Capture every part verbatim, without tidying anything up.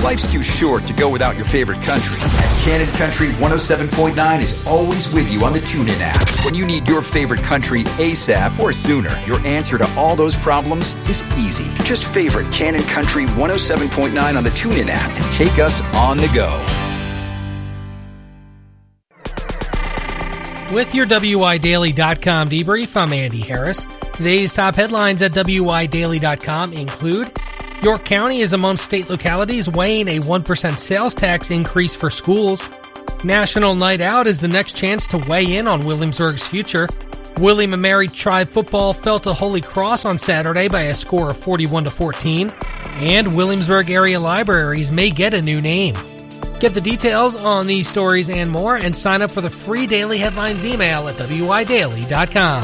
Life's too short to go without your favorite country. And Cannon Country one oh seven point nine is always with you on the TuneIn app. When you need your favorite country ASAP or sooner, your answer to all those problems is easy. Just favorite Cannon Country one oh seven point nine on the TuneIn app and take us on the go. With your W I Daily dot com debrief, I'm Andy Harris. Today's top headlines at W I Daily dot com include York County is among state localities weighing a one percent sales tax increase for schools. National Night Out is the next chance to weigh in on Williamsburg's future. William and Mary Tribe football fell to Holy Cross on Saturday by a score of forty-one to fourteen. And Williamsburg area libraries may get a new name. Get the details on these stories and more and sign up for the free Daily Headlines email at W I Daily dot com.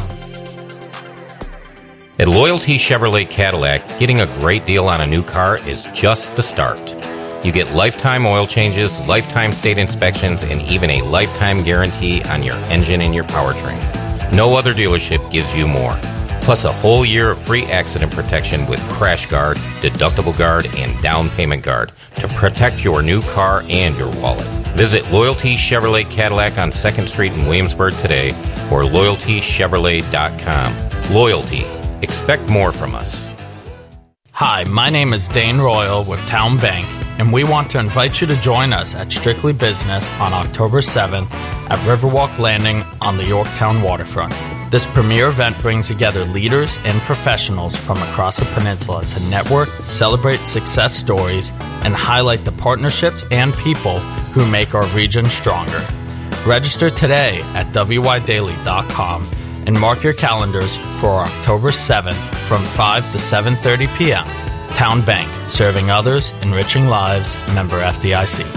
At Loyalty Chevrolet Cadillac, getting a great deal on a new car is just the start. You get lifetime oil changes, lifetime state inspections, and even a lifetime guarantee on your engine and your powertrain. No other dealership gives you more. Plus a whole year of free accident protection with Crash Guard, Deductible Guard, and Down Payment Guard to protect your new car and your wallet. Visit Loyalty Chevrolet Cadillac on second Street in Williamsburg today or Loyalty Chevrolet dot com. Loyalty. Expect more from us. Hi, my name is Dane Royal with Town Bank, and we want to invite you to join us at Strictly Business on October seventh at Riverwalk Landing on the Yorktown waterfront. This premier event brings together leaders and professionals from across the peninsula to network, celebrate success stories, and highlight the partnerships and people who make our region stronger. Register today at W I Daily dot com and mark your calendars for October seventh from five to seven thirty p.m. Town Bank, serving others, enriching lives, member F D I C.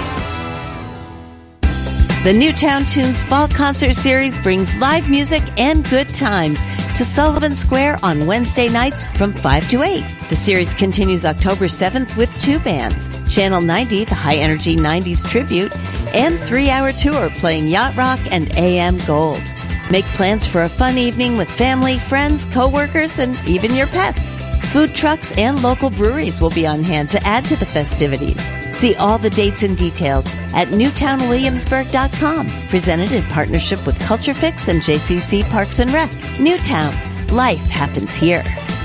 The Newtown Tunes Fall Concert Series brings live music and good times to Sullivan Square on Wednesday nights from five to eight. The series continues October seventh with two bands, Channel ninety, the high-energy nineties tribute, and three-hour tour playing yacht rock and A M Gold. Make plans for a fun evening with family, friends, co-workers, and even your pets. Food trucks and local breweries will be on hand to add to the festivities. See all the dates and details at Newtown Williamsburg dot com. Presented in partnership with Culture Fix and J C C Parks and Rec. Newtown. Life happens here.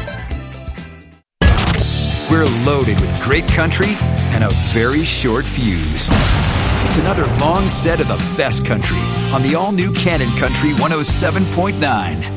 We're loaded with great country and a very short fuse. It's another long set of the best country on the all-new Cannon Country one oh seven point nine.